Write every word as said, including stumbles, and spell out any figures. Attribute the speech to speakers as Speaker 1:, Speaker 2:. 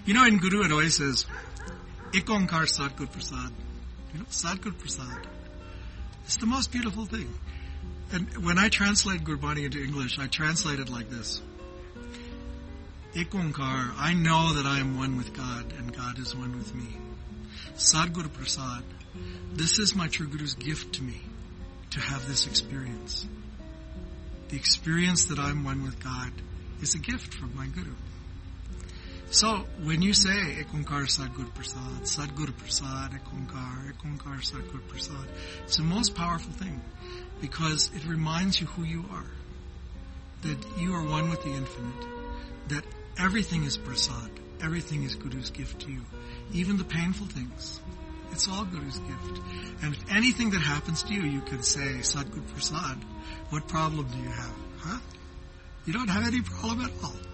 Speaker 1: You know, in Guru it always says, Ek Onkar Sadgur Prasad. You know, Sadgur Prasad. It's the most beautiful thing. And when I translate Gurbani into English, I translate it like this. Ek Onkar, I know that I am one with God and God is one with me. Sadgur Prasad, this is my true Guru's gift to me, to have this experience. The experience that I'm one with God is a gift from my Guru. So, when you say, Ek Onkar Sadgur Prasad, Sadgur Prasad, Ek Onkar, Ek Onkar Sadgur Prasad, it's the most powerful thing because it reminds you who you are. That you are one with the infinite. That everything is Prasad. Everything is Guru's gift to you. Even the painful things. It's all Guru's gift. And if anything that happens to you, you can say, Sadgur Prasad, what problem do you have? Huh? You don't have any problem at all.